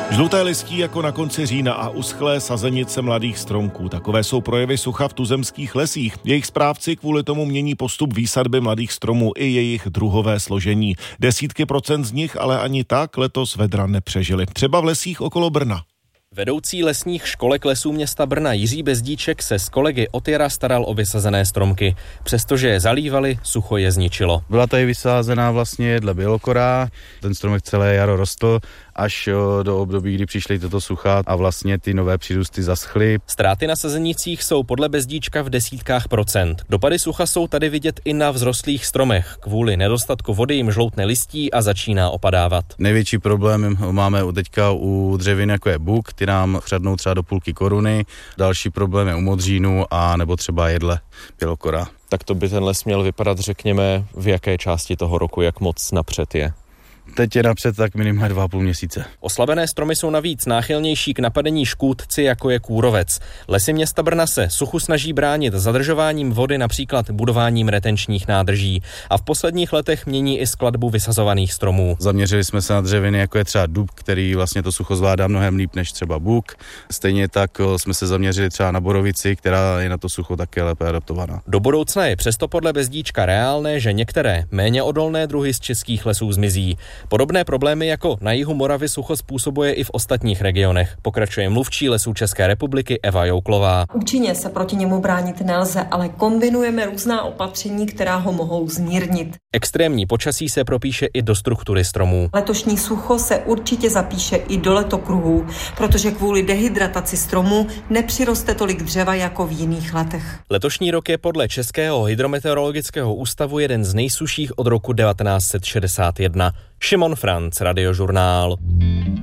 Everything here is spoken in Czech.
Žluté listí jako na konci října a uschlé sazenice mladých stromků. Takové jsou projevy sucha v tuzemských lesích. Jejich správci kvůli tomu mění postup výsadby mladých stromů i jejich druhové složení. Desítky procent z nich ale ani tak letos vedra nepřežili. Třeba v lesích okolo Brna. Vedoucí lesních školek lesů města Brna Jiří Bezdíček se s kolegy od jara staral o vysazené stromky. Přestože je zalívali, sucho je zničilo. Byla tady vysázená vlastně jedle bělokora, ten stromek celé jaro rostl až do období, kdy přišly toto sucha a vlastně ty nové přírůsty zaschly. Ztráty na sazenicích jsou podle Bezdíčka v desítkách procent. Dopady sucha jsou tady vidět i na vzrostlých stromech. Kvůli nedostatku vody jim žloutne listí a začíná opadávat. Největší problém máme teďka u dřevin, jako je buk, ty nám chřadnou třeba do půlky koruny. Další problém je u modřínu a nebo třeba jedle bělokora. Tak to by ten les měl vypadat, řekněme, v jaké části toho roku, jak moc napřed je? Teď je napřed tak minimálně 2,5 měsíce. Oslabené stromy jsou navíc náchylnější k napadení škůdci, jako je kůrovec. Lesy města Brna se suchu snaží bránit zadržováním vody, například budováním retenčních nádrží. A v posledních letech mění i skladbu vysazovaných stromů. Zaměřili jsme se na dřeviny, jako je třeba dub, který vlastně to sucho zvládá mnohem líp než třeba buk. Stejně tak jsme se zaměřili třeba na borovici, která je na to sucho také lépe adaptovaná. Do budoucna je přesto podle Bezdíčka reálné, že některé méně odolné druhy z českých lesů zmizí. Podobné problémy jako na jihu Moravy sucho způsobuje i v ostatních regionech. Pokračuje mluvčí Lesů České republiky Eva Jouklová. Účinně se proti němu bránit nelze, ale kombinujeme různá opatření, která ho mohou zmírnit. Extrémní počasí se propíše i do struktury stromů. Letošní sucho se určitě zapíše i do letokruhů, protože kvůli dehydrataci stromů nepřiroste tolik dřeva jako v jiných letech. Letošní rok je podle Českého hydrometeorologického ústavu jeden z nejsušších od roku 1961. Šimon Franc, Radiožurnál.